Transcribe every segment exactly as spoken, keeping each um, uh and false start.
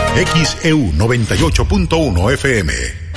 X E U noventa y ocho punto uno F M.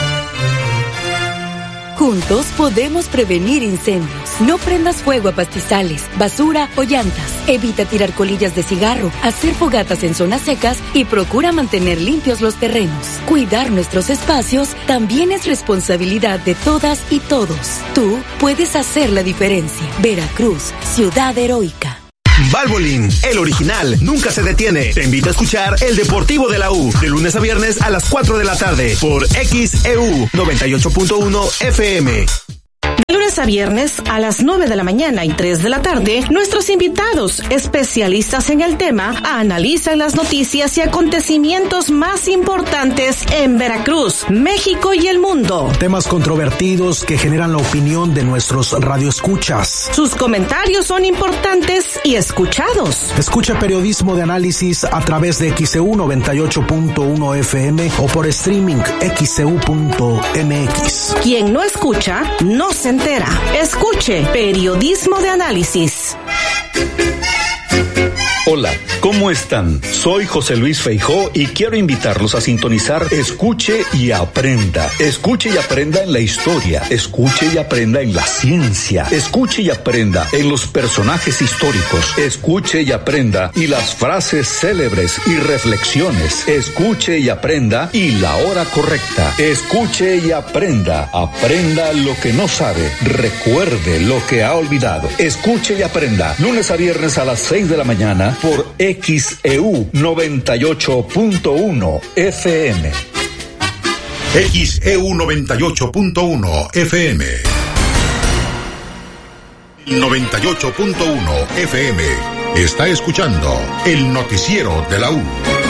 Juntos podemos prevenir incendios. No prendas fuego a pastizales, basura o llantas. Evita tirar colillas de cigarro, hacer fogatas en zonas secas y procura mantener limpios los terrenos. Cuidar nuestros espacios también es responsabilidad de todas y todos. Tú puedes hacer la diferencia. Veracruz, ciudad heroica. Valvoline, el original, nunca se detiene. Te invita a escuchar El Deportivo de la U, de lunes a viernes a las cuatro de la tarde, por X E U noventa y ocho punto uno F M. De lunes a viernes a las nueve de la mañana y tres de la tarde, nuestros invitados, especialistas en el tema, analizan las noticias y acontecimientos más importantes en Veracruz, México y el mundo. Temas controvertidos que generan la opinión de nuestros radioescuchas. Sus comentarios son importantes y escuchados. Escucha periodismo de análisis a través de X E U noventa y ocho punto uno F M o por streaming X E U punto M X. Quien no escucha, no se entera. Escuche Periodismo de Análisis. Hola, ¿cómo están? Soy José Luis Feijó y quiero invitarlos a sintonizar Escuche y Aprenda. Escuche y aprenda en la historia, escuche y aprenda en la ciencia, escuche y aprenda en los personajes históricos, escuche y aprenda y las frases célebres y reflexiones, escuche y aprenda y la hora correcta, escuche y aprenda, aprenda lo que no sabe, recuerde lo que ha olvidado, escuche y aprenda, lunes a viernes a las seis de la mañana por X E U noventa y ocho punto uno F M. X E U noventa y ocho punto uno F M. noventa y ocho punto uno F M. Está escuchando el noticiero de la U.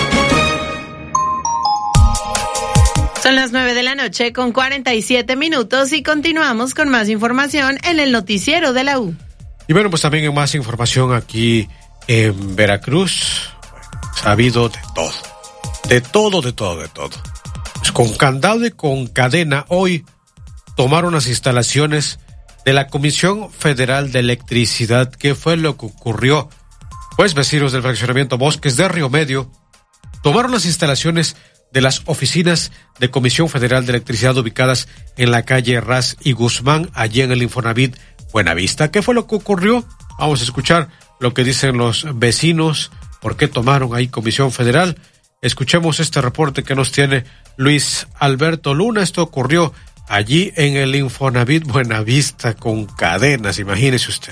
Son las nueve de la noche con cuarenta y siete minutos y continuamos con más información en el noticiero de la U. Y bueno, pues también hay más información aquí en Veracruz. Ha habido de todo, de todo, de todo, de todo. Pues con candado y con cadena, hoy tomaron las instalaciones de la Comisión Federal de Electricidad. ¿Qué fue lo que ocurrió? Pues vecinos del fraccionamiento Bosques de Río Medio tomaron las instalaciones de las oficinas de Comisión Federal de Electricidad ubicadas en la calle Raz y Guzmán, allí en el Infonavit Buenavista. ¿Qué fue lo que ocurrió? Vamos a escuchar lo que dicen los vecinos, por qué tomaron ahí Comisión Federal. Escuchemos este reporte que nos tiene Luis Alberto Luna. Esto ocurrió allí en el Infonavit Buenavista con cadenas, imagínese usted.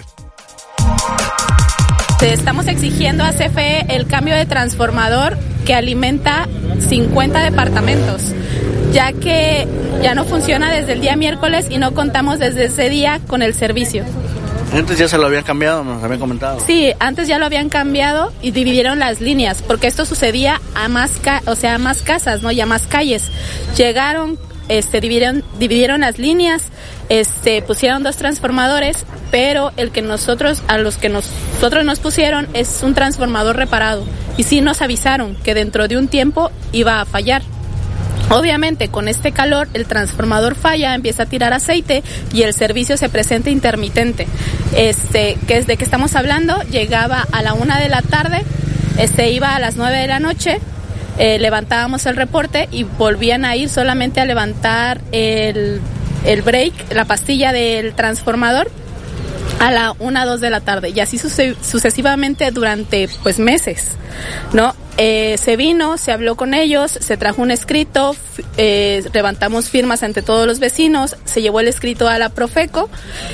Estamos exigiendo a C F E el cambio de transformador que alimenta cincuenta departamentos, ya que ya no funciona desde el día miércoles y no contamos desde ese día con el servicio. Antes ya se lo habían cambiado, nos habían comentado. Sí, antes ya lo habían cambiado y dividieron las líneas, porque esto sucedía a más, ca- o sea, a más casas, ¿no? Y a más calles. Llegaron, este, dividieron, dividieron las líneas, este, pusieron dos transformadores, pero el que nosotros, a los que nosotros nos pusieron es un transformador reparado. Y sí nos avisaron que dentro de un tiempo iba a fallar. Obviamente con este calor el transformador falla, empieza a tirar aceite y el servicio se presenta intermitente. Este, que es de que estamos hablando, llegaba a la una de la tarde, este iba a las nueve de la noche, eh, levantábamos el reporte y volvían a ir solamente a levantar el, el break, la pastilla del transformador a la una, dos de la tarde, y así suce- sucesivamente durante pues meses, ¿no? Eh, se vino, se habló con ellos, se trajo un escrito, f- eh, levantamos firmas ante todos los vecinos, se llevó el escrito a la Profeco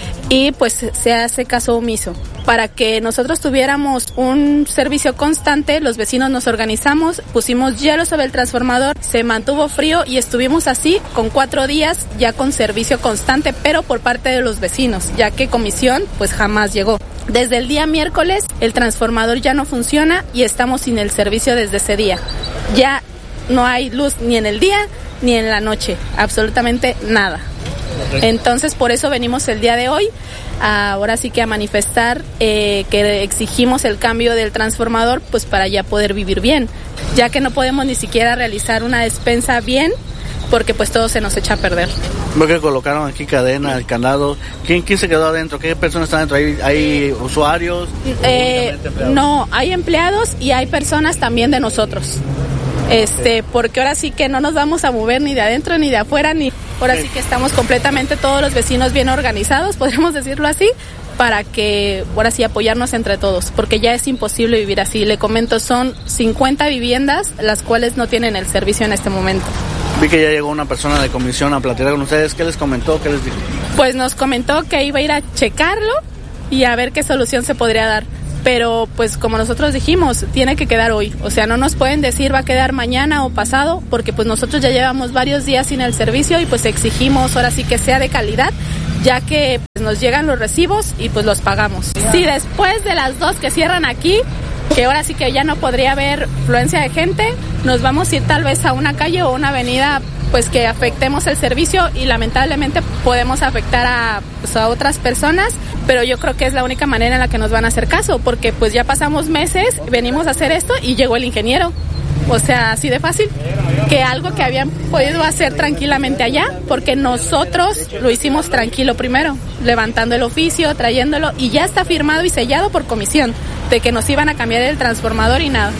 y pues se hace caso omiso. Para que nosotros tuviéramos un servicio constante, los vecinos nos organizamos, pusimos hielo sobre el transformador, se mantuvo frío y estuvimos así con cuatro días ya con servicio constante, pero por parte de los vecinos, ya que comisión pues jamás llegó. Desde el día miércoles el transformador ya no funciona y estamos sin el servicio desde ese día. Ya no hay luz ni en el día ni en la noche, absolutamente nada. Entonces por eso venimos el día de hoy, ahora sí que a manifestar eh, que exigimos el cambio del transformador pues para ya poder vivir bien, ya que no podemos ni siquiera realizar una despensa bien porque pues todo se nos echa a perder. Veo que colocaron aquí cadena, el candado. ¿Quién, quién se quedó adentro? ¿Qué personas están adentro? ¿Hay, hay usuarios? Eh, no, hay empleados y hay personas también de nosotros. este, porque ahora sí que no nos vamos a mover ni de adentro ni de afuera, ni ahora sí que estamos completamente todos los vecinos bien organizados, podríamos decirlo así, para que ahora sí apoyarnos entre todos, porque ya es imposible vivir así. Le comento, son cincuenta viviendas las cuales no tienen el servicio en este momento. Vi que ya llegó una persona de comisión a platicar con ustedes. ¿Qué les comentó? ¿Qué les dijo? Pues nos comentó que iba a ir a checarlo y a ver qué solución se podría dar. Pero pues como nosotros dijimos, tiene que quedar hoy. O sea, no nos pueden decir va a quedar mañana o pasado, porque pues nosotros ya llevamos varios días sin el servicio y pues exigimos ahora sí que sea de calidad, ya que pues, nos llegan los recibos y pues los pagamos. Si después de las dos que cierran aquí, que ahora sí que ya no podría haber fluencia de gente, nos vamos a ir tal vez a una calle o una avenida pues que afectemos el servicio y lamentablemente podemos afectar a, pues, a otras personas, pero yo creo que es la única manera en la que nos van a hacer caso, porque pues ya pasamos meses, venimos a hacer esto y llegó el ingeniero. O sea, así de fácil, que algo que habían podido hacer tranquilamente allá, porque nosotros lo hicimos tranquilo primero, levantando el oficio, trayéndolo, y ya está firmado y sellado por comisión, de que nos iban a cambiar el transformador y nada.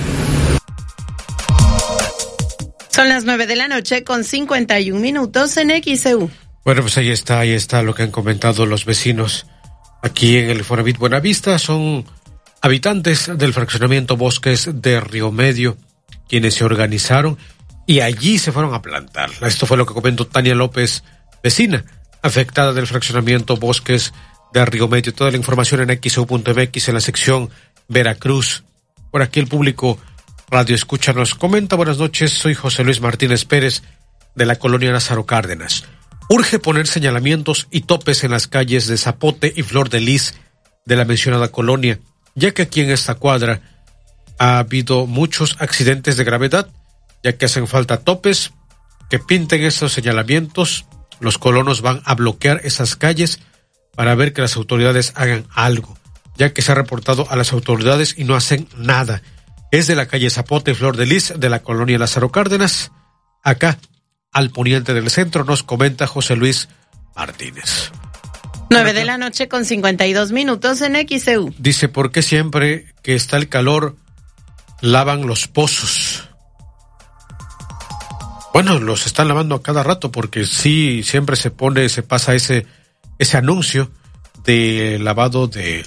Son las nueve de la noche con cincuenta y un minutos en X E U. Bueno, pues ahí está, ahí está lo que han comentado los vecinos aquí en el Infonavit Buenavista. Son habitantes del fraccionamiento Bosques de Río Medio quienes se organizaron y allí se fueron a plantar. Esto fue lo que comentó Tania López, vecina afectada del fraccionamiento Bosques de Río Medio. Toda la información en X E U punto M X en la sección Veracruz. Por aquí el público Radio Escucha nos comenta: buenas noches, soy José Luis Martínez Pérez de la colonia Lázaro Cárdenas. Urge poner señalamientos y topes en las calles de Zapote y Flor de Lis de la mencionada colonia, ya que aquí en esta cuadra ha habido muchos accidentes de gravedad, ya que hacen falta topes que pinten estos señalamientos. Los colonos van a bloquear esas calles para ver que las autoridades hagan algo, ya que se ha reportado a las autoridades y no hacen nada. Es de la calle Zapote, Flor de Lis, de la colonia Lázaro Cárdenas, acá al poniente del centro, nos comenta José Luis Martínez. Nueve de la noche con cincuenta y dos minutos en X E U. Dice, ¿por qué siempre que está el calor lavan los pozos? Bueno, los están lavando a cada rato, porque sí, siempre se pone, se pasa ese, ese anuncio de lavado de,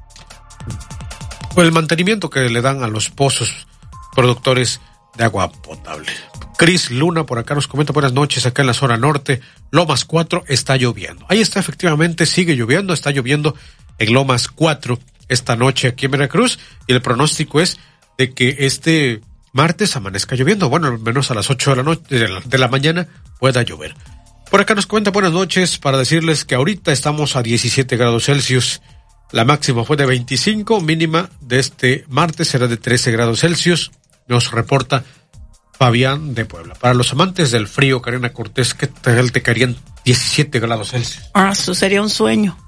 o el mantenimiento que le dan a los pozos productores de agua potable. Cris Luna por acá nos comenta: buenas noches, acá en la zona norte, Lomas cuatro, está lloviendo. Ahí está, efectivamente, sigue lloviendo, está lloviendo en Lomas cuatro esta noche aquí en Veracruz, y el pronóstico es de que este martes amanezca lloviendo, bueno, al menos a las ocho de la noche, de la, de la mañana pueda llover. Por acá nos comenta: buenas noches, para decirles que ahorita estamos a diecisiete grados Celsius, la máxima fue de veinticinco, mínima de este martes será de trece grados Celsius, nos reporta Fabián de Puebla. Para los amantes del frío, Karina Cortés, ¿qué tal te caerían diecisiete grados Celsius? Ah, eso sería un sueño.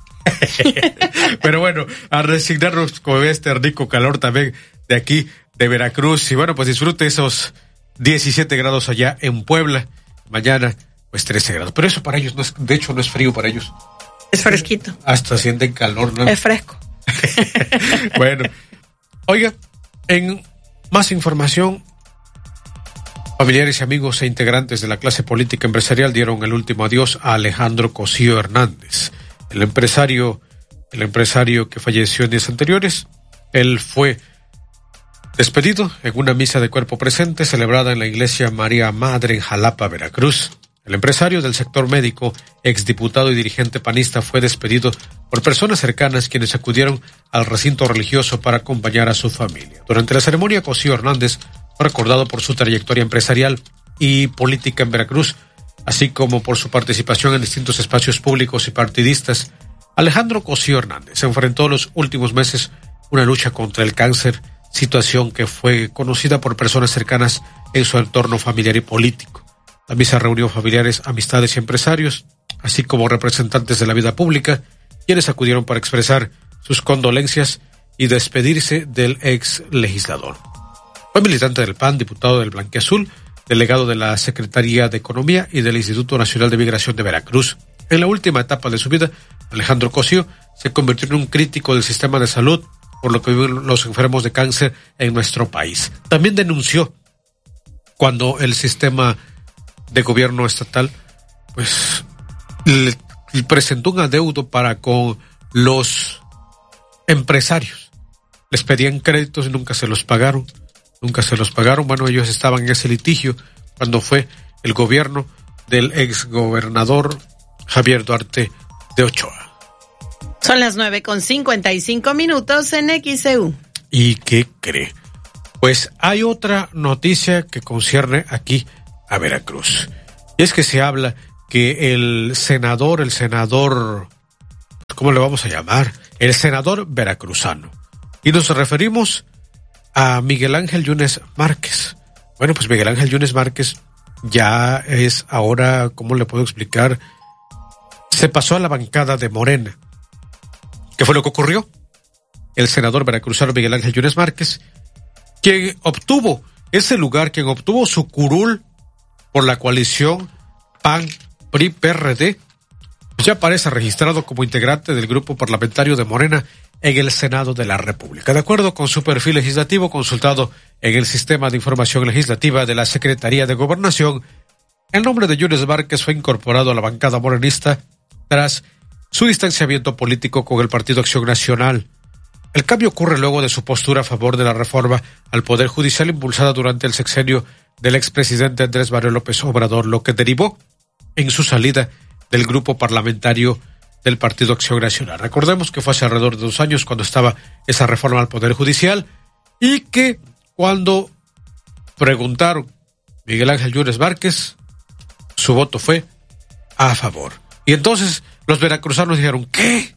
Pero bueno, a resignarnos con este rico calor también de aquí, de Veracruz, y bueno, pues disfrute esos diecisiete grados allá en Puebla. Mañana, pues trece grados. Pero eso para ellos no es, de hecho no es frío para ellos. Es fresquito. Hasta sienten calor, ¿no? Es fresco. Bueno, oiga, en más información, familiares y amigos e integrantes de la clase política empresarial dieron el último adiós a Alejandro Cosío Hernández, el empresario, el empresario que falleció en días anteriores. Él fue despedido en una misa de cuerpo presente celebrada en la iglesia María Madre en Jalapa, Veracruz. El empresario del sector médico, exdiputado y dirigente panista, fue despedido por personas cercanas quienes acudieron al recinto religioso para acompañar a su familia. Durante la ceremonia, Cosío Hernández fue recordado por su trayectoria empresarial y política en Veracruz, así como por su participación en distintos espacios públicos y partidistas. Alejandro Cosío Hernández se enfrentó en los últimos meses una lucha contra el cáncer, situación que fue conocida por personas cercanas en su entorno familiar y político. La misa reunió familiares, amistades y empresarios, así como representantes de la vida pública, quienes acudieron para expresar sus condolencias y despedirse del ex legislador. Fue militante del P A N, diputado del Blanquiazul, delegado de la Secretaría de Economía y del Instituto Nacional de Migración de Veracruz. En la última etapa de su vida, Alejandro Cosío se convirtió en un crítico del sistema de salud, por lo que viven los enfermos de cáncer en nuestro país. También denunció cuando el sistema de gobierno estatal pues le, le presentó un adeudo para con los empresarios. Les pedían créditos y nunca se los pagaron, nunca se los pagaron. Bueno, ellos estaban en ese litigio cuando fue el gobierno del exgobernador Javier Duarte de Ochoa. Son las nueve con cincuenta y cinco minutos en X E U. ¿Y qué cree? Pues hay otra noticia que concierne aquí a Veracruz. Y es que se habla que el senador, el senador, ¿cómo le vamos a llamar? El senador veracruzano. Y nos referimos a Miguel Ángel Yunes Márquez. Bueno, pues Miguel Ángel Yunes Márquez ya es ahora, ¿cómo le puedo explicar? Se pasó a la bancada de Morena. ¿Qué fue lo que ocurrió? El senador veracruzano Miguel Ángel Yunes Márquez, quien obtuvo ese lugar, quien obtuvo su curul por la coalición P A N, P R I, P R D, ya aparece registrado como integrante del grupo parlamentario de Morena en el Senado de la República. De acuerdo con su perfil legislativo consultado en el Sistema de Información Legislativa de la Secretaría de Gobernación, el nombre de Yunes Márquez fue incorporado a la bancada morenista tras su distanciamiento político con el Partido Acción Nacional. El cambio ocurre luego de su postura a favor de la reforma al Poder Judicial impulsada durante el sexenio del expresidente Andrés Manuel López Obrador, lo que derivó en su salida del grupo parlamentario del Partido Acción Nacional. Recordemos que fue hace alrededor de dos años cuando estaba esa reforma al Poder Judicial y que cuando preguntaron Miguel Ángel Yunes Márquez, su voto fue a favor. Y entonces los veracruzanos dijeron, ¿qué?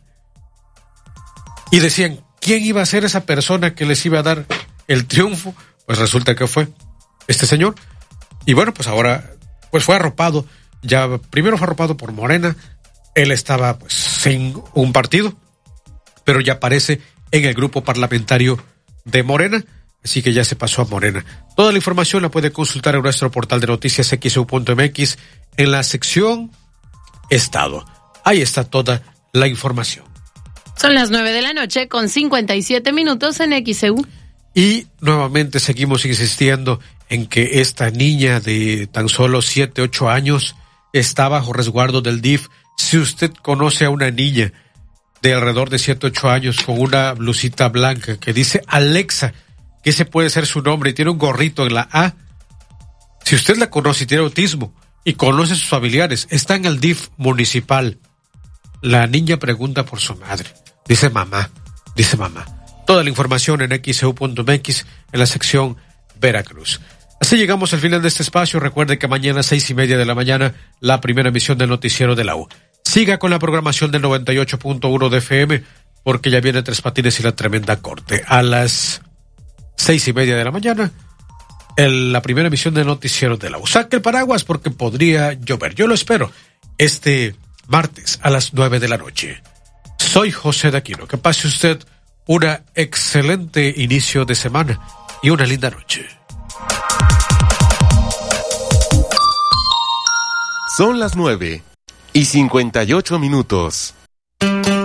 Y decían, ¿quién iba a ser esa persona que les iba a dar el triunfo? Pues resulta que fue este señor. Y bueno, pues ahora pues fue arropado. Ya primero fue arropado por Morena. Él estaba pues sin un partido, pero ya aparece en el grupo parlamentario de Morena, así que ya se pasó a Morena. Toda la información la puede consultar en nuestro portal de noticias X E U punto M X en la sección Estado. Ahí está toda la información. Son las nueve de la noche con cincuenta y siete minutos en X E U. Y nuevamente seguimos insistiendo en que esta niña de tan solo siete, ocho años está bajo resguardo del D I F. Si usted conoce a una niña de alrededor de siete, ocho años con una blusita blanca que dice Alexa, que ese puede ser su nombre y tiene un gorrito en la A, si usted la conoce y tiene autismo y conoce a sus familiares, está en el D I F municipal. La niña pregunta por su madre. Dice mamá, dice mamá. Toda la información en X E U punto M X en la sección Veracruz. Así llegamos al final de este espacio. Recuerde que mañana a seis y media de la mañana, la primera emisión del noticiero de la U. Siga con la programación del noventa y ocho punto uno de F M, porque ya viene Tres Patines y la Tremenda Corte. A las seis y media de la mañana, en la primera emisión del noticiero de la U. Saque el paraguas porque podría llover. Yo lo espero este martes a las nueve de la noche. Soy José Daquino. Que pase usted una excelente inicio de semana y una linda noche. Son las nueve y cincuenta y ocho minutos.